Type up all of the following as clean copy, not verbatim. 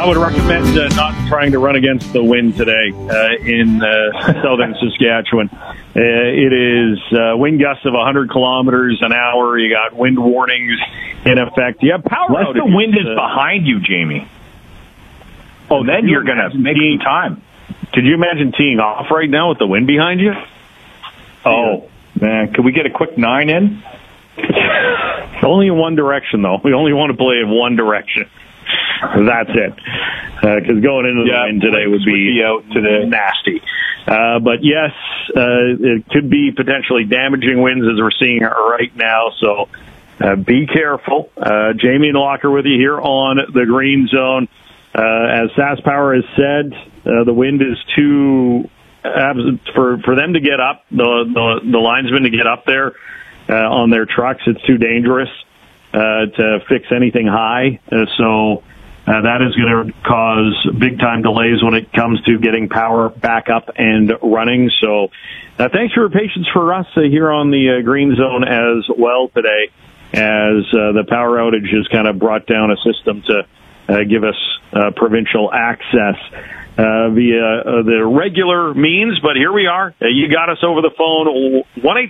I would recommend not trying to run against the wind today in southern Saskatchewan. It is wind gusts of 100 kilometers an hour. You got wind warnings in effect. You have power outages. Unless the wind is behind you, Jamie. Oh, then you're going to make some time. Could you imagine teeing off right now with the wind behind you? Oh, man. Could we get a quick 9 in? Only in one direction, though. We only want to play in one direction. That's it. Because going into the wind today would be out today nasty. But yes, it could be potentially damaging winds as we're seeing right now. So be careful. Jamie and Locker with you here on the Green Zone. As SaskPower has said, the wind is too for them to get up. The linesmen to get up there on their trucks. It's too dangerous to fix anything high. So that is going to cause big-time delays when it comes to getting power back up and running. So thanks for your patience for us here on the Green Zone as well today, as the power outage has kind of brought down a system to give us provincial access via the regular means. But here we are. You got us over the phone,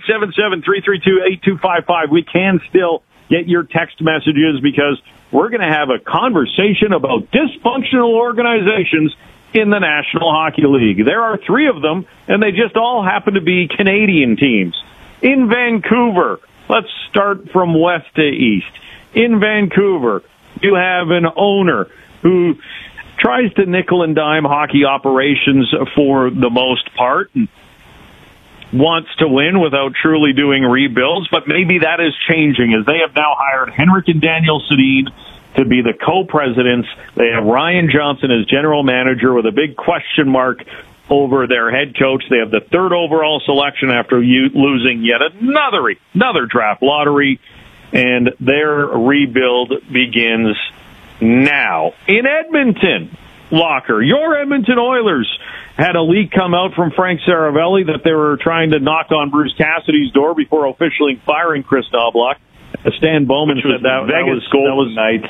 1-877-332-8255. We can still get your text messages because we're going to have a conversation about dysfunctional organizations in the National Hockey League. There are 3 of them, and they just all happen to be Canadian teams. In Vancouver, let's start from west to east. In Vancouver, you have an owner who tries to nickel and dime hockey operations for the most part, and wants to win without truly doing rebuilds, but maybe that is changing as they have now hired Henrik and Daniel Sedin to be the co-presidents. They have Ryan Johnson as general manager with a big question mark over their head coach. They have the 3rd overall selection after losing yet another draft lottery, and their rebuild begins now. In Edmonton, Locker, your Edmonton Oilers had a leak come out from Frank Saravelli that they were trying to knock on Bruce Cassidy's door before officially firing Chris Knobloch. Stan Bowman said that was Golden Knights.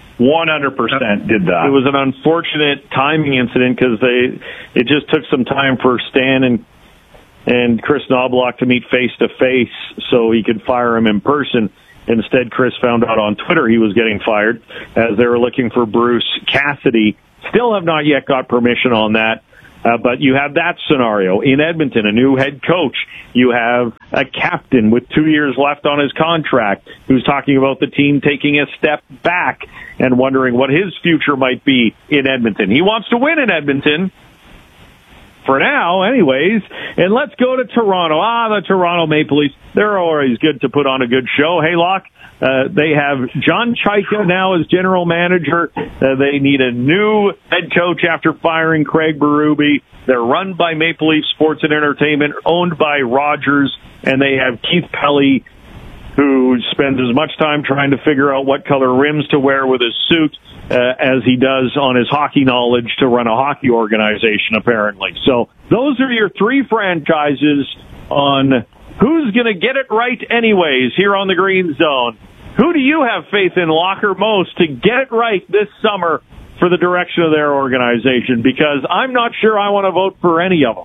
100% did that. It was an unfortunate timing incident because it just took some time for Stan and Chris Knobloch to meet face to face so he could fire him in person. Instead, Chris found out on Twitter he was getting fired as they were looking for Bruce Cassidy. Still have not yet got permission on that. But you have that scenario. In Edmonton, a new head coach. You have a captain with 2 years left on his contract who's talking about the team taking a step back and wondering what his future might be in Edmonton. He wants to win in Edmonton. For now, anyways. And let's go to Toronto. The Toronto Maple Leafs. They're always good to put on a good show. Hey, Locke, they have John Chaika now as general manager. They need a new head coach after firing Craig Berube. They're run by Maple Leaf Sports and Entertainment, owned by Rogers, and they have Keith Pelly, who spends as much time trying to figure out what color rims to wear with his suit as he does on his hockey knowledge to run a hockey organization, apparently. So those are your 3 franchises on who's going to get it right anyways here on the Green Zone. Who do you have faith in, Locker, most to get it right this summer for the direction of their organization? Because I'm not sure I want to vote for any of them.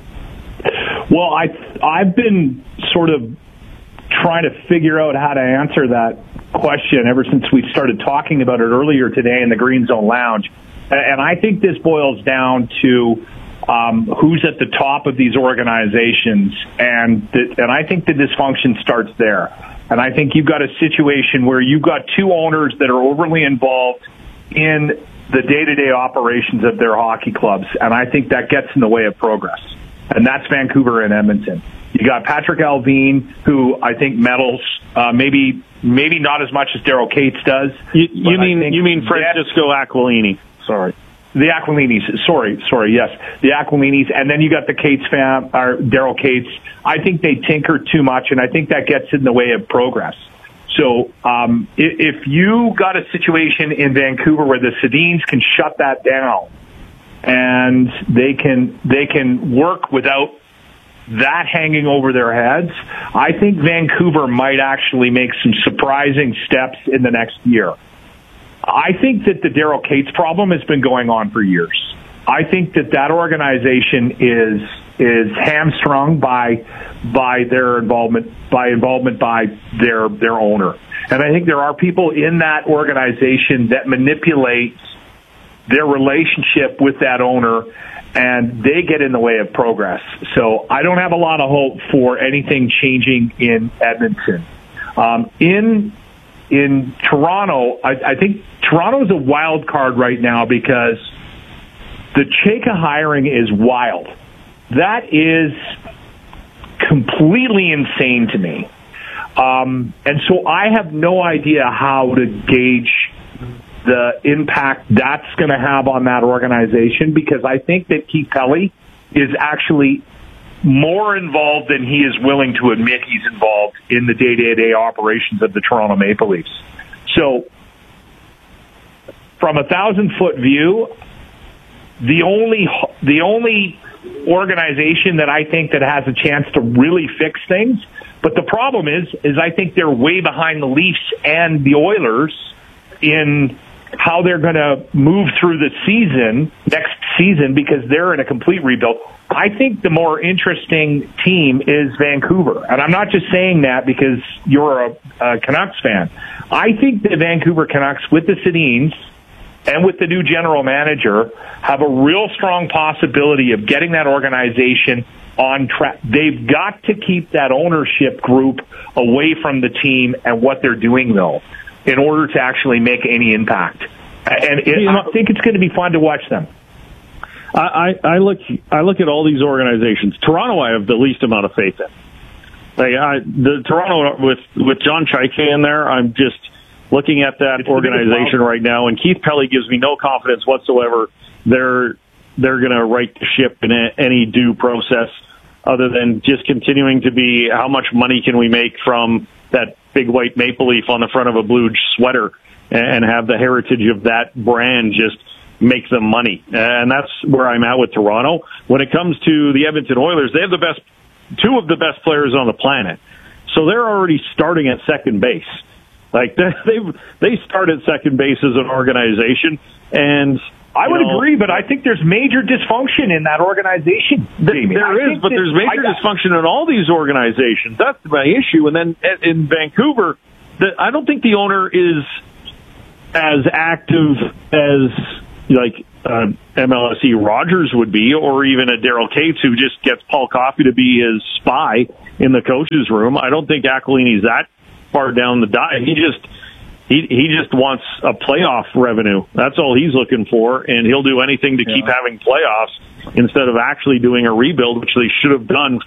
Well, I've been sort of trying to figure out how to answer that question ever since we started talking about it earlier today in the Green Zone Lounge. And I think this boils down to who's at the top of these organizations, and I think the dysfunction starts there. And I think you've got a situation where you've got 2 owners that are overly involved in the day-to-day operations of their hockey clubs, and I think that gets in the way of progress. And that's Vancouver and Edmonton. You got Patrick Alvin, who I think meddles, maybe not as much as Daryl Cates does. You mean Francisco Aquilini? Sorry. The Aquilinis, sorry, yes. The Aquilinis, and then you got the Cates or Daryl Cates. I think they tinker too much, and I think that gets in the way of progress. So if you got a situation in Vancouver where the Sedins can shut that down, and they can work without that hanging over their heads, I think Vancouver might actually make some surprising steps in the next year. I think that the Daryl Cates problem has been going on for years. I think that organization is hamstrung by their involvement by their owner. And I think there are people in that organization that manipulate their relationship with that owner, and they get in the way of progress. So I don't have a lot of hope for anything changing in Edmonton. In Toronto, I think Toronto is a wild card right now because the Chayka hiring is wild. That is completely insane to me. And so I have no idea how to gauge the impact that's going to have on that organization, because I think that Keith Pelly is actually more involved than he is willing to admit he's involved in the day-to-day operations of the Toronto Maple Leafs. So from a 1,000-foot view, the only organization that I think that has a chance to really fix things, but the problem is I think they're way behind the Leafs and the Oilers in how they're going to move through the next season, because they're in a complete rebuild. I think the more interesting team is Vancouver. And I'm not just saying that because you're a Canucks fan. I think the Vancouver Canucks, with the Sedins and with the new general manager, have a real strong possibility of getting that organization on track. They've got to keep that ownership group away from the team and what they're doing, though, in order to actually make any impact. And I think it's going to be fun to watch them. I look at all these organizations. Toronto, I have the least amount of faith in. The Toronto with John Chayka in there, I'm just looking at that organization right now, and Keith Pelly gives me no confidence whatsoever. They're going to right the ship in any due process, other than just continuing to be how much money can we make from that big white maple leaf on the front of a blue sweater, and have the heritage of that brand just make them money. And that's where I'm at with Toronto. When it comes to the Edmonton Oilers, they have two of the best players on the planet. So they're already starting at second base. Like they start at second base as an organization, and I would agree, but I think there's major dysfunction in that organization. There is, but there's major dysfunction in all these organizations. That's my issue. And then in Vancouver, I don't think the owner is as active as MLSE Rogers would be, or even a Daryl Cates who just gets Paul Coffey to be his spy in the coach's room. I don't think Aquilini's that far down the dive. He just wants a playoff revenue. That's all he's looking for, and he'll do anything to keep having playoffs instead of actually doing a rebuild, which they should have done,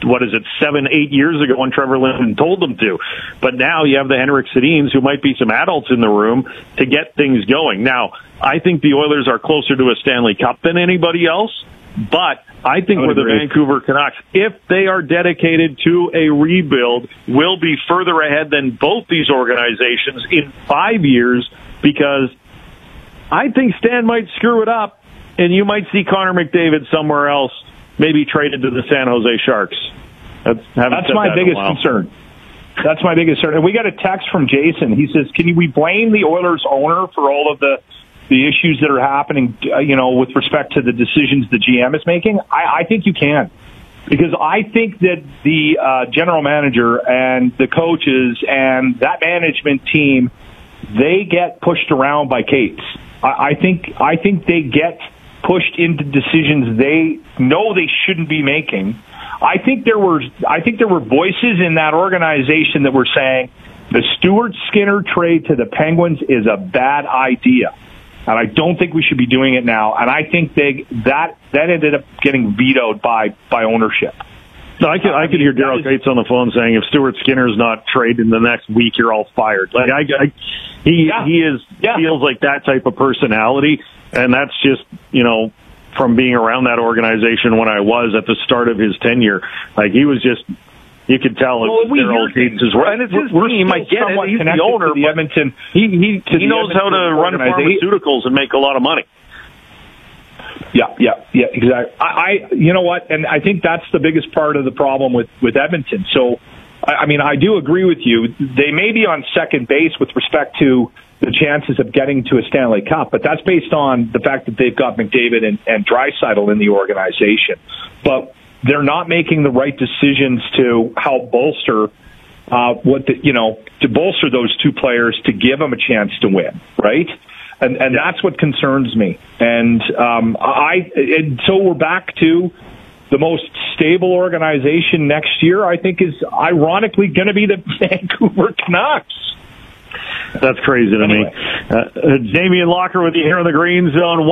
7-8 years ago when Trevor Linden told them to. But now you have the Henrik Sedins, who might be some adults in the room, to get things going. Now, I think the Oilers are closer to a Stanley Cup than anybody else, but I think the Vancouver Canucks, if they are dedicated to a rebuild, will be further ahead than both these organizations in 5 years, because I think Stan might screw it up, and you might see Connor McDavid somewhere else, maybe traded to the San Jose Sharks. That's my biggest concern. That's my biggest concern. And we got a text from Jason. He says, can we blame the Oilers owner for all of the issues that are happening, with respect to the decisions the GM is making? I think you can. Because I think that the general manager and the coaches and that management team, they get pushed around by Cates. I think they get pushed into decisions they know they shouldn't be making. I think there were voices in that organization that were saying the Stuart Skinner trade to the Penguins is a bad idea, and I don't think we should be doing it now. And I think that ended up getting vetoed by ownership. No, I could hear Daryl Cates on the phone saying, if Stuart Skinner's not traded in the next week, you're all fired. He feels like that type of personality, and that's just, from being around that organization when I was at the start of his tenure. He was just, you could tell Daryl Cates is right. And it's his team. I get it. He's the owner. The Edmonton, he knows how to run pharmaceuticals and make a lot of money. Yeah, exactly. You know what? And I think that's the biggest part of the problem with Edmonton. So, I do agree with you. They may be on second base with respect to the chances of getting to a Stanley Cup. But that's based on the fact that they've got McDavid and Draisaitl in the organization. But they're not making the right decisions to help bolster to bolster those two players to give them a chance to win, right? And that's what concerns me. And so we're back to the most stable organization next year, I think, is ironically going to be the Vancouver Canucks. That's crazy to me. Jamie and Locker with you here in the Green Zone.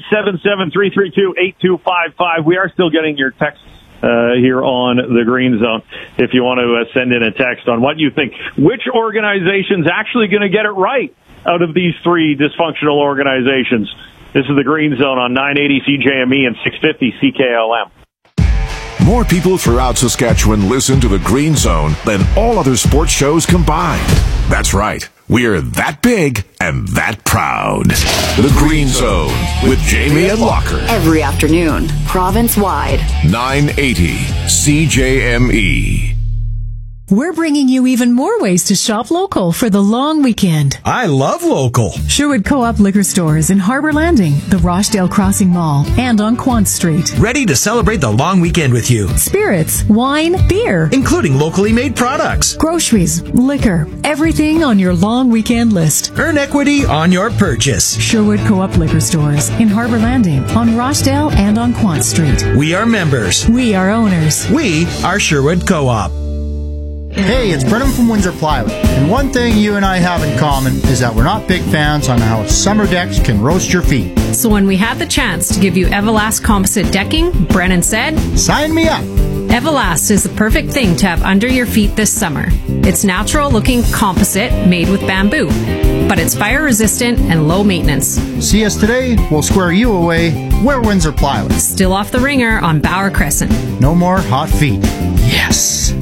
1-877-332-8255. We are still getting your texts here on the Green Zone. If you want to send in a text on what you think, which organization's actually going to get it right out of these three dysfunctional organizations. This is the Green Zone on 980 CJME and 650 CKLM. More people throughout Saskatchewan listen to the Green Zone than all other sports shows combined. That's right. We're that big and that proud. The Green Zone with Jamie and Locker. Every afternoon, province-wide. 980 CJME. We're bringing you even more ways to shop local for the long weekend. I love local. Sherwood Co-op Liquor Stores in Harbour Landing, the Rochdale Crossing Mall, and on Quant Street. Ready to celebrate the long weekend with you. Spirits, wine, beer, including locally made products, groceries, liquor, everything on your long weekend list. Earn equity on your purchase. Sherwood Co-op Liquor Stores in Harbour Landing, on Rochdale, and on Quant Street. We are members. We are owners. We are Sherwood Co-op. Hey, it's Brennan from Windsor Plywood, and one thing you and I have in common is that we're not big fans on how summer decks can roast your feet. So when we had the chance to give you Everlast composite decking, Brennan said, "Sign me up!" Everlast is the perfect thing to have under your feet this summer. It's natural-looking composite made with bamboo, but it's fire-resistant and low maintenance. See us today, we'll square you away. We're Windsor Plywood. Still off the ringer on Bauer Crescent. No more hot feet. Yes!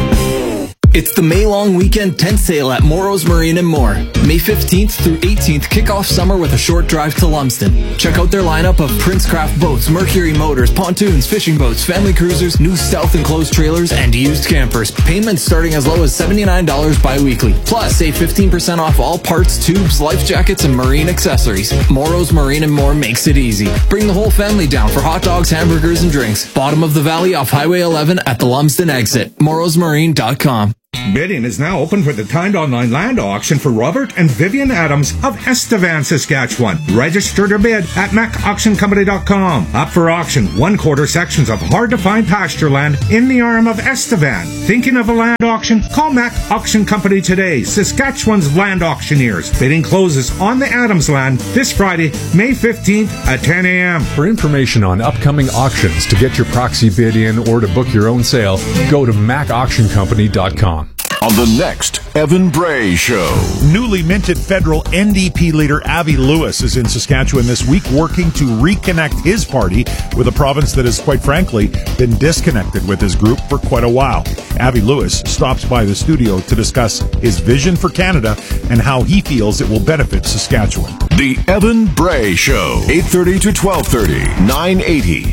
It's the May long weekend tent sale at Morrow's Marine and More. May 15th through 18th, kick off summer with a short drive to Lumsden. Check out their lineup of Princecraft boats, Mercury motors, pontoons, fishing boats, family cruisers, new stealth enclosed trailers, and used campers. Payments starting as low as $79 bi-weekly. Plus, save 15% off all parts, tubes, life jackets, and marine accessories. Morrow's Marine and More makes it easy. Bring the whole family down for hot dogs, hamburgers, and drinks. Bottom of the valley off Highway 11 at the Lumsden exit. morrowsmarine.com. Bidding is now open for the timed online land auction for Robert and Vivian Adams of Estevan, Saskatchewan. Register to bid at macauctioncompany.com. Up for auction, 1/4 sections of hard-to-find pasture land in the arm of Estevan. Thinking of a land auction? Call Mac Auction Company today, Saskatchewan's land auctioneers. Bidding closes on the Adams land this Friday, May 15th at 10 a.m. For information on upcoming auctions, to get your proxy bid in, or to book your own sale, go to macauctioncompany.com. On the next Evan Bray Show. Newly minted federal NDP leader Avi Lewis is in Saskatchewan this week working to reconnect his party with a province that has, quite frankly, been disconnected with his group for quite a while. Avi Lewis stops by the studio to discuss his vision for Canada and how he feels it will benefit Saskatchewan. The Evan Bray Show, 8:30 to 12:30, 980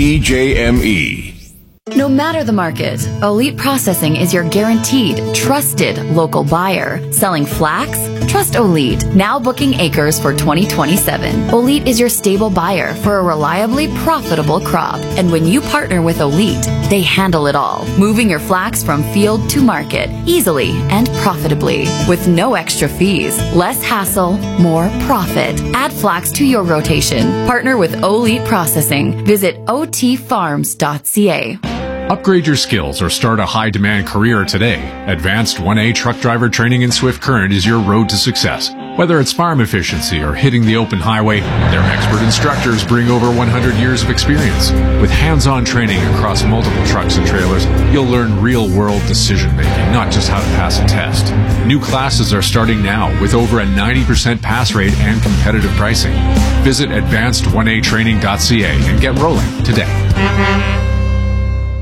CJME. No matter the market, Elite Processing is your guaranteed, trusted local buyer. Selling flax? Trust Elite. Now booking acres for 2027. Elite is your stable buyer for a reliably profitable crop. And when you partner with Elite, they handle it all. Moving your flax from field to market easily and profitably. With no extra fees. Less hassle, more profit. Add flax to your rotation. Partner with Elite Processing. Visit otfarms.ca. Upgrade your skills or start a high-demand career today. Advanced 1A truck driver training in Swift Current is your road to success. Whether it's farm efficiency or hitting the open highway, their expert instructors bring over 100 years of experience. With hands-on training across multiple trucks and trailers, you'll learn real-world decision-making, not just how to pass a test. New classes are starting now with over a 90% pass rate and competitive pricing. Visit advanced1atraining.ca and get rolling today.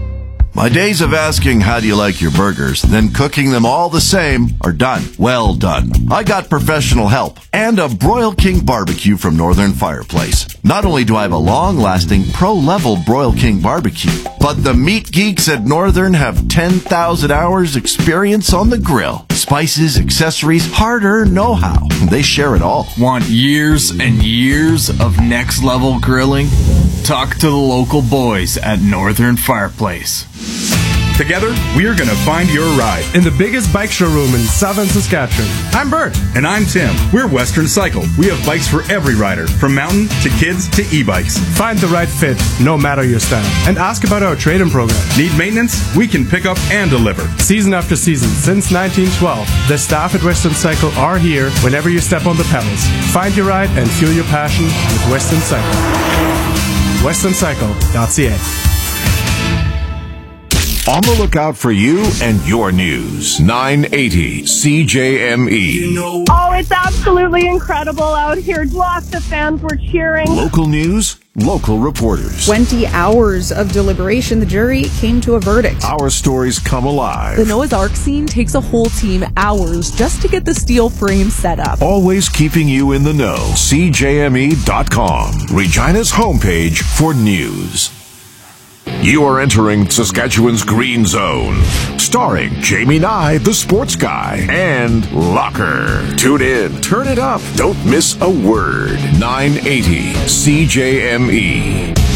My days of asking how do you like your burgers, then cooking them all the same are done. Well done. I got professional help and a Broil King barbecue from Northern Fireplace. Not only do I have a long-lasting pro-level Broil King barbecue, but the meat geeks at Northern have 10,000 hours experience on the grill. Spices, accessories, hard-earned know-how. They share it all. Want years and years of next-level grilling? Talk to the local boys at Northern Fireplace. Together, we're going to find your ride in the biggest bike showroom in southern Saskatchewan. I'm Bert. And I'm Tim. We're Western Cycle. We have bikes for every rider, from mountain to kids to e-bikes. Find the right fit, no matter your style. And ask about our trade-in program. Need maintenance? We can pick up and deliver. Season after season, since 1912, the staff at Western Cycle are here whenever you step on the pedals. Find your ride and fuel your passion with Western Cycle. WesternCycle.ca. On the lookout for you and your news. 980 CJME. Oh, it's absolutely incredible out here. Lots of fans were cheering. Local news, local reporters. 20 hours of deliberation, the jury came to a verdict. Our stories come alive. The Noah's Ark scene takes a whole team hours just to get the steel frame set up. Always keeping you in the know. CJME.com. Regina's homepage for news. You are entering Saskatchewan's Green Zone, starring Jamie Nye, the sports guy, and Locker. Tune in, turn it up, don't miss a word. 980 CJME.